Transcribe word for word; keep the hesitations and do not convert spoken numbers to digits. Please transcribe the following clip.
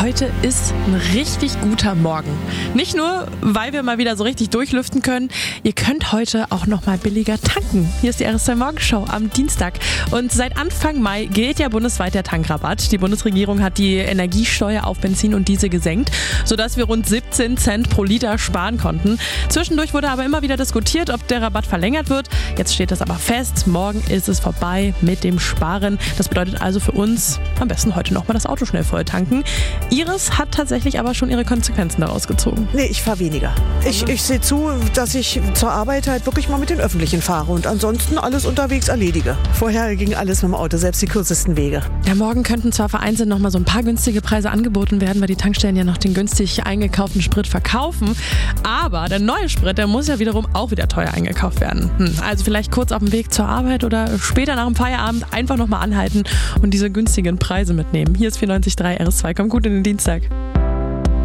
Heute ist ein richtig guter Morgen. Nicht nur, weil wir mal wieder so richtig durchlüften können, ihr könnt heute auch noch mal billiger tanken. Hier ist die R S zwei Morgenshow am Dienstag. Und seit Anfang Mai gilt ja bundesweit der Tankrabatt. Die Bundesregierung hat die Energiesteuer auf Benzin und Diesel gesenkt, sodass wir rund siebzehn Cent pro Liter sparen konnten. Zwischendurch wurde aber immer wieder diskutiert, ob der Rabatt verlängert wird. Jetzt steht das aber fest. Morgen ist es vorbei mit dem Sparen. Das bedeutet also für uns am besten heute noch mal das Auto schnell voll tanken. Iris hat tatsächlich aber schon ihre Konsequenzen daraus gezogen. Nee, ich fahre weniger. Ich, ich sehe zu, dass ich zur Arbeit halt wirklich mal mit den Öffentlichen fahre und ansonsten alles unterwegs erledige. Vorher ging alles mit dem Auto, selbst die kürzesten Wege. Ja, morgen könnten zwar vereinzelt noch mal so ein paar günstige Preise angeboten werden, weil die Tankstellen ja noch den günstig eingekauften Sprit verkaufen. Aber der neue Sprit, der muss ja wiederum auch wieder teuer eingekauft werden. Hm, also vielleicht kurz auf dem Weg zur Arbeit oder später nach dem Feierabend einfach noch mal anhalten und diese günstigen Preise mitnehmen. Hier ist vierundneunzig Komma drei R S zwei. Kommt gut in den Dienstag.